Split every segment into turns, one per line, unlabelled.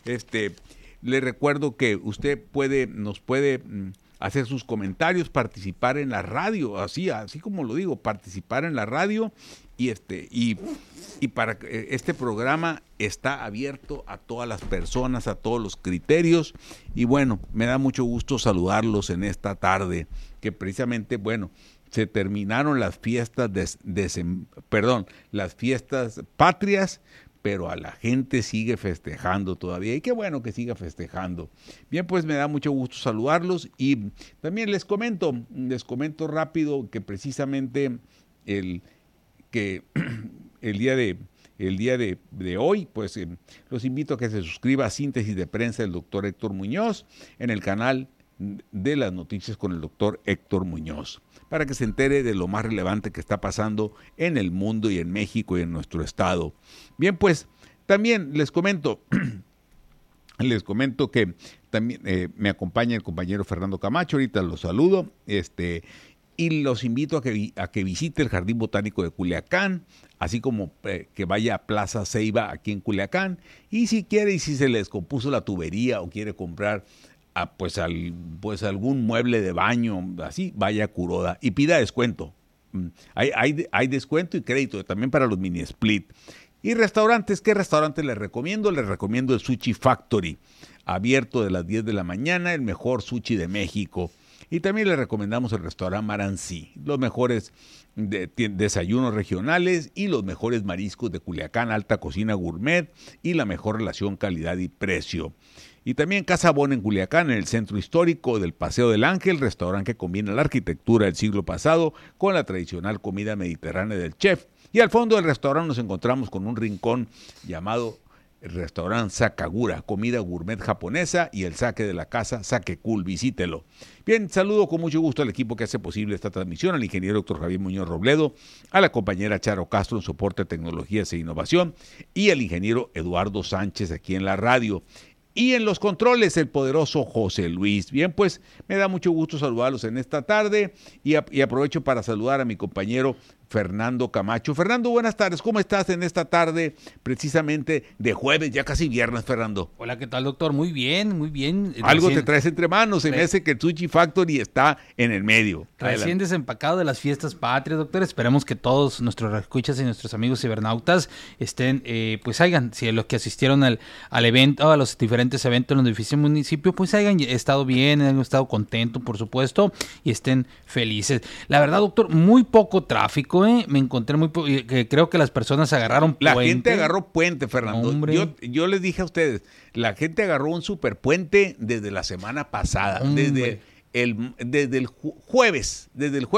Le recuerdo que usted nos puede hacer sus comentarios, participar en la radio, así como lo digo, participar en la radio y para este programa está abierto a todas las personas, a todos los criterios, y bueno, me da mucho gusto saludarlos en esta tarde, que precisamente, bueno, se terminaron las fiestas las fiestas patrias, pero a la gente sigue festejando todavía, y qué bueno que siga festejando. Bien, pues me da mucho gusto saludarlos, y también les comento rápido que precisamente el día de hoy, pues los invito a que se suscriba a Síntesis de Prensa del doctor Héctor Muñoz en el canal de las noticias con el doctor Héctor Muñoz, para que se entere de lo más relevante que está pasando en el mundo y en México y en nuestro estado. Bien, pues también les comento que también me acompaña el compañero Fernando Camacho, ahorita los saludo, y los invito a que visite el Jardín Botánico de Culiacán, así como que vaya a Plaza Ceiba aquí en Culiacán, y si quiere, y si se le descompuso la tubería o quiere comprar algún mueble de baño, así, vaya a Kuroda y pida descuento. Hay descuento y crédito también para los mini split. Y restaurantes, ¿qué restaurante les recomiendo? Les recomiendo el Sushi Factory, abierto de las 10 de la mañana, el mejor sushi de México. Y también les recomendamos el restaurante Marancí, los mejores desayunos regionales y los mejores mariscos de Culiacán, alta cocina gourmet y la mejor relación calidad y precio. Y también Casa Bon en Culiacán, en el centro histórico del Paseo del Ángel, restaurante que combina la arquitectura del siglo pasado con la tradicional comida mediterránea del chef. Y al fondo del restaurante nos encontramos con un rincón llamado el restaurante Sakagura, comida gourmet japonesa, y el sake de la casa, Sake Cool, visítelo. Bien, saludo con mucho gusto al equipo que hace posible esta transmisión, al ingeniero Dr. Javier Muñoz Robledo, a la compañera Charo Castro en soporte de tecnologías e innovación, y al ingeniero Eduardo Sánchez aquí en la radio. Y en los controles, el poderoso José Luis. Bien, pues me da mucho gusto saludarlos en esta tarde y aprovecho para saludar a mi compañero Fernando Camacho. Fernando, buenas tardes. ¿Cómo estás en esta tarde precisamente de jueves, ya casi viernes, Fernando?
Hola, ¿qué tal, doctor? Muy bien, muy bien.
Algo te traes entre manos. Se me hace que el Sushi Factory está en el medio.
Recién desempacado de las fiestas patrias, doctor. Esperemos que todos nuestros escuchas y nuestros amigos cibernautas estén, pues si los que asistieron al evento, a los diferentes eventos en los diferentes municipios, pues hayan estado bien, hayan estado contentos, por supuesto, y estén felices. La verdad, doctor, muy poco tráfico. Me encontré creo que las personas agarraron puente.
La gente agarró puente, Fernando. Yo les dije a ustedes, la gente agarró un superpuente desde la semana pasada, desde el jueves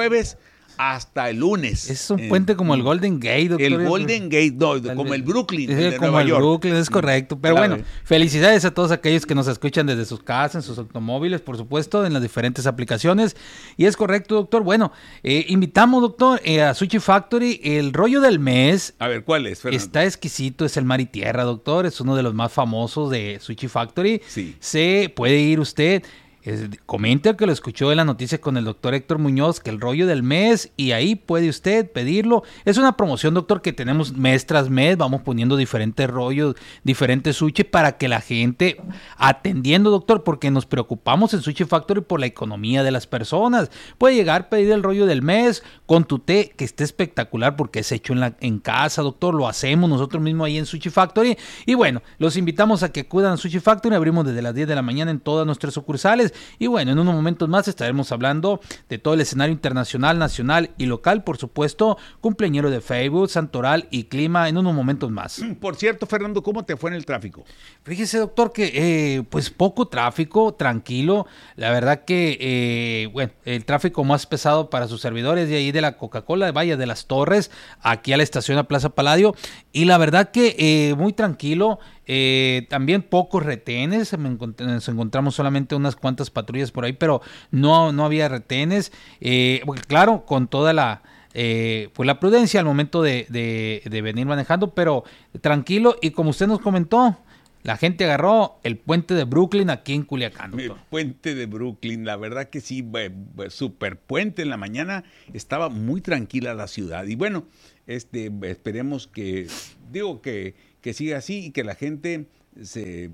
hasta el lunes.
Es un puente como el Golden Gate, doctor.
El Golden Gate, no, como el Brooklyn, de
como
Nueva
el
York.
Brooklyn, es correcto. Pero bueno, felicidades a todos aquellos que nos escuchan desde sus casas, en sus automóviles, por supuesto, en las diferentes aplicaciones. Y es correcto, doctor. Bueno, invitamos, doctor, a Sushi Factory. El rollo del mes.
A ver, ¿cuál es, Fernando?
Está exquisito, es el mar y tierra, doctor. Es uno de los más famosos de Sushi Factory.
Sí.
Se puede ir usted. Comente que lo escuchó en la noticia con el doctor Héctor Muñoz, que el rollo del mes, y ahí puede usted pedirlo. Es una promoción, doctor, que tenemos mes tras mes, vamos poniendo diferentes rollos, diferentes sushi para que la gente, atendiendo, doctor, porque nos preocupamos en Sushi Factory por la economía de las personas. Puede llegar, pedir el rollo del mes con tu té, que esté espectacular porque es hecho en casa, doctor, lo hacemos nosotros mismos ahí en Sushi Factory. Y bueno, los invitamos a que acudan a Sushi Factory, abrimos desde las 10 de la mañana en todas nuestras sucursales. Y bueno, en unos momentos más estaremos hablando de todo el escenario internacional, nacional y local, por supuesto, cumpleañero de Facebook, santoral y clima en unos momentos más.
Por cierto, Fernando, ¿cómo te fue en el tráfico?
Fíjese, doctor, que pues poco tráfico, tranquilo. La verdad que, bueno, el tráfico más pesado para sus servidores de ahí de la Coca-Cola, vaya, de las Torres, aquí a la estación a Plaza Palladio. Y la verdad que muy tranquilo. También pocos retenes, nos encontramos solamente unas cuantas patrullas por ahí, pero no había retenes, porque claro, con toda la pues la prudencia al momento de venir manejando, pero tranquilo. Y como usted nos comentó, la gente agarró el puente de Brooklyn aquí en Culiacán, doctor.
El puente de Brooklyn, la verdad que sí, super puente. En la mañana estaba muy tranquila la ciudad. Y bueno, esperemos que siga así y que la gente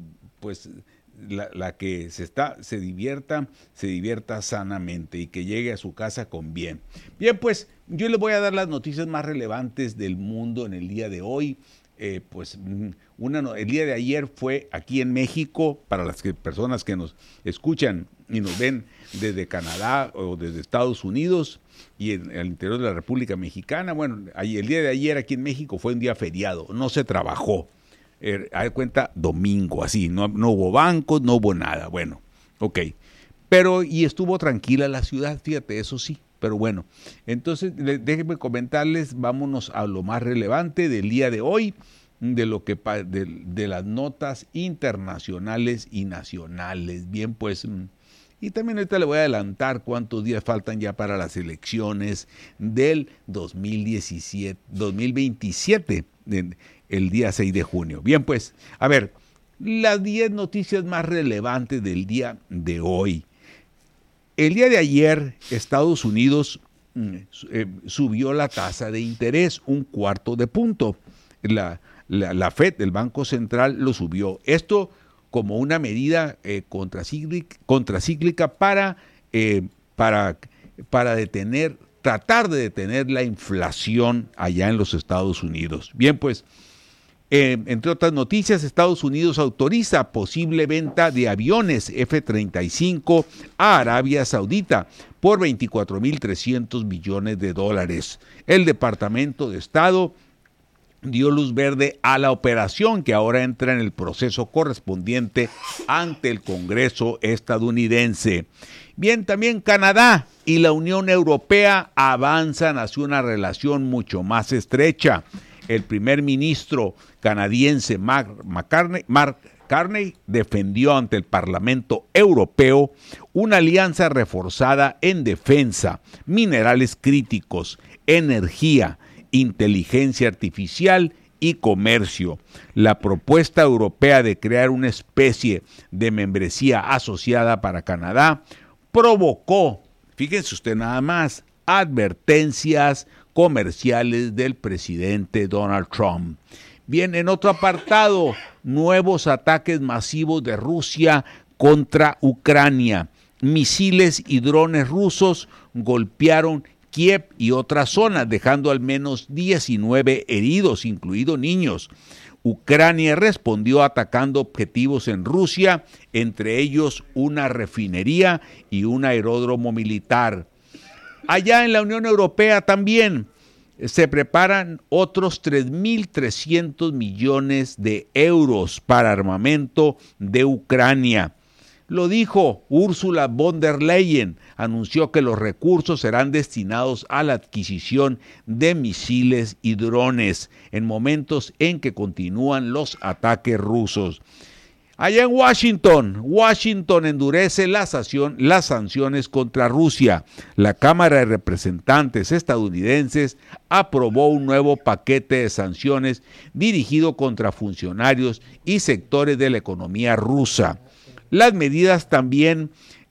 pues la que se divierta sanamente y que llegue a su casa con bien. Bien, pues yo les voy a dar las noticias más relevantes del mundo en el día de hoy. El día de ayer fue aquí en México, para las personas que nos escuchan y nos ven desde Canadá o desde Estados Unidos y en el interior de la República Mexicana. Bueno, el día de ayer aquí en México fue un día feriado, no se trabajó. Haz cuenta, domingo, así, no hubo bancos, no hubo nada. Bueno, ok. Y estuvo tranquila la ciudad, fíjate, eso sí. Pero bueno, entonces déjenme comentarles, vámonos a lo más relevante del día de hoy, de las notas internacionales y nacionales. Bien, pues, y también ahorita le voy a adelantar cuántos días faltan ya para las elecciones del 2027, el día 6 de junio. Bien, pues, a ver, las 10 noticias más relevantes del día de hoy. El día de ayer, Estados Unidos subió la tasa de interés 1/4 punto. La FED, el Banco Central, lo subió. Esto como una medida contracíclica para tratar de detener la inflación allá en los Estados Unidos. Bien, pues, entre otras noticias, Estados Unidos autoriza posible venta de aviones F-35 a Arabia Saudita por $24,300 millones. El Departamento de Estado dio luz verde a la operación, que ahora entra en el proceso correspondiente ante el Congreso estadounidense. Bien, también Canadá y la Unión Europea avanzan hacia una relación mucho más estrecha. El primer ministro canadiense Mark Carney defendió ante el Parlamento Europeo una alianza reforzada en defensa, minerales críticos, energía, inteligencia artificial y comercio. La propuesta europea de crear una especie de membresía asociada para Canadá provocó, fíjense usted nada más, advertencias comerciales del presidente Donald Trump. Bien, en otro apartado, nuevos ataques masivos de Rusia contra Ucrania. Misiles y drones rusos golpearon Kiev y otras zonas, dejando al menos 19 heridos, incluidos niños. Ucrania respondió atacando objetivos en Rusia, entre ellos una refinería y un aeródromo militar. Allá en la Unión Europea también se preparan otros 3.300 millones de euros para armamento de Ucrania. Lo dijo Ursula von der Leyen, anunció que los recursos serán destinados a la adquisición de misiles y drones en momentos en que continúan los ataques rusos. Allá en Washington endurece las sanciones contra Rusia. La Cámara de Representantes estadounidenses aprobó un nuevo paquete de sanciones dirigido contra funcionarios y sectores de la economía rusa. Las medidas también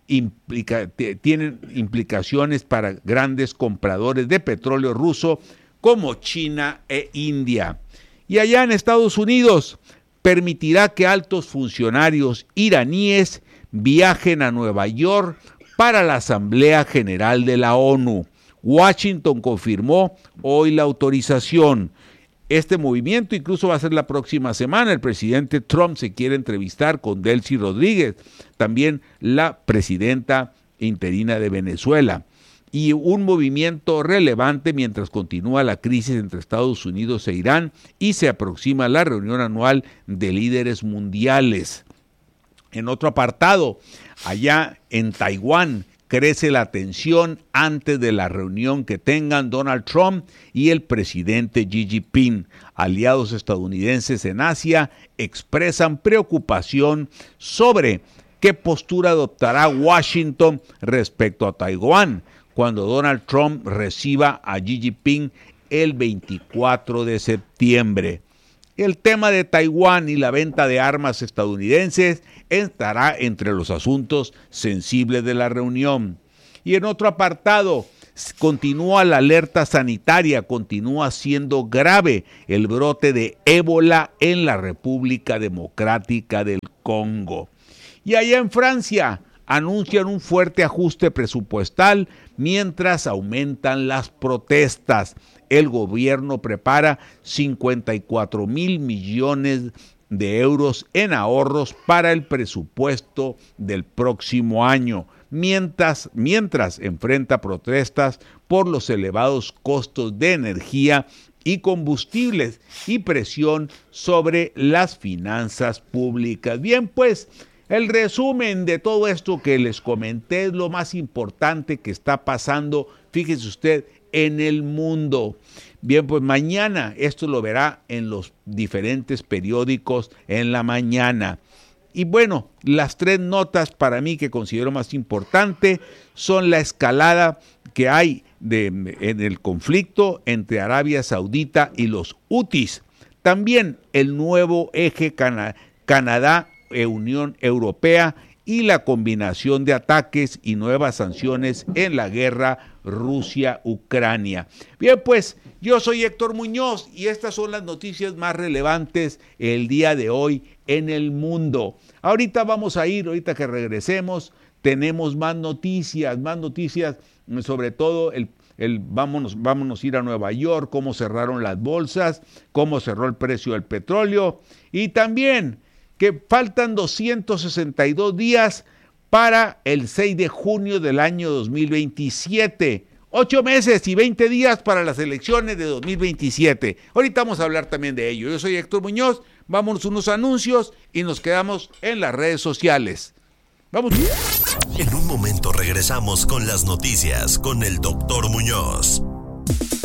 tienen implicaciones para grandes compradores de petróleo ruso como China e India. Y allá en Estados Unidos, permitirá que altos funcionarios iraníes viajen a Nueva York para la Asamblea General de la ONU. Washington confirmó hoy la autorización. Este movimiento incluso va a ser la próxima semana. El presidente Trump se quiere entrevistar con Delcy Rodríguez, también la presidenta interina de Venezuela. Y un movimiento relevante mientras continúa la crisis entre Estados Unidos e Irán y se aproxima la reunión anual de líderes mundiales. En otro apartado, allá en Taiwán, crece la tensión antes de la reunión que tengan Donald Trump y el presidente Xi Jinping. Aliados estadounidenses en Asia expresan preocupación sobre qué postura adoptará Washington respecto a Taiwán cuando Donald Trump reciba a Xi Jinping el 24 de septiembre. El tema de Taiwán y la venta de armas estadounidenses estará entre los asuntos sensibles de la reunión. Y en otro apartado, continúa la alerta sanitaria, continúa siendo grave el brote de ébola en la República Democrática del Congo. Y allá en Francia anuncian un fuerte ajuste presupuestal mientras aumentan las protestas. El gobierno prepara 54,000 millones de euros en ahorros para el presupuesto del próximo año, mientras enfrenta protestas por los elevados costos de energía y combustibles y presión sobre las finanzas públicas. Bien, pues, el resumen de todo esto que les comenté es lo más importante que está pasando, fíjese usted, en el mundo. Bien, pues mañana esto lo verá en los diferentes periódicos en la mañana. Y bueno, las 3 notas para mí que considero más importante son la escalada que hay en el conflicto entre Arabia Saudita y los Hutis. También el nuevo eje Canadá-Unión Europea y la combinación de ataques y nuevas sanciones en la guerra Rusia-Ucrania. Bien, pues yo soy Héctor Muñoz y estas son las noticias más relevantes el día de hoy en el mundo. Ahorita que regresemos, tenemos más noticias, sobre todo vámonos a ir a Nueva York, cómo cerraron las bolsas, cómo cerró el precio del petróleo y también que faltan 262 días para el 6 de junio del año 2027. 8 meses y 20 días para las elecciones de 2027. Ahorita vamos a hablar también de ello. Yo soy Héctor Muñoz, vámonos unos anuncios y nos quedamos en las redes sociales. Vamos.
En un momento regresamos con las noticias con el Dr. Muñoz.